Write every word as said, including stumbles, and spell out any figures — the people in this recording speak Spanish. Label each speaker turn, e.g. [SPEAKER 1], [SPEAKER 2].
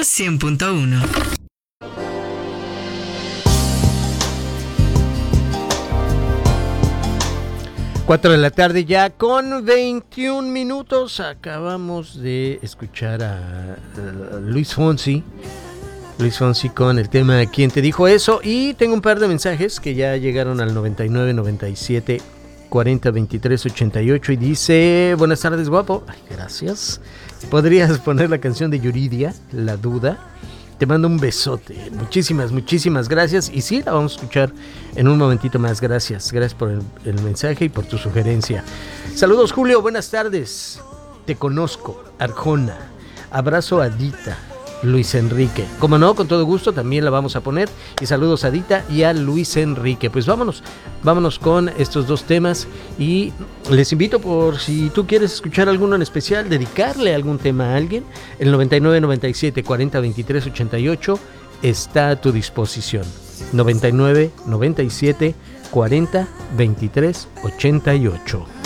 [SPEAKER 1] por cien punto uno.
[SPEAKER 2] cuatro de la tarde ya con veintiún minutos. Acabamos de escuchar a uh, Luis Fonsi. Luis Fonsi con el tema ¿Quién te dijo eso? Y tengo un par de mensajes que ya llegaron al noventa y nueve, noventa y siete, cuarenta, veintitrés, ochenta y ocho y dice: buenas tardes, guapo. Ay, gracias. ¿Podrías poner la canción de Yuridia, La Duda? Te mando un besote. Muchísimas, muchísimas gracias. Y sí, la vamos a escuchar en un momentito más. Gracias. Gracias por el, el mensaje y por tu sugerencia. Saludos, Julio. Buenas tardes. Te conozco. Arjona. Abrazo a Dita. Luis Enrique. Como no, con todo gusto también la vamos a poner. Y saludos a Dita y a Luis Enrique. Pues vámonos, vámonos con estos dos temas. Y les invito, por si tú quieres escuchar alguno en especial, dedicarle algún tema a alguien, el noventa y nueve, noventa y siete, cuarenta, veintitrés, ochenta y ocho está a tu disposición. noventa y nueve, noventa y siete, cuarenta, veintitrés, ochenta y ocho.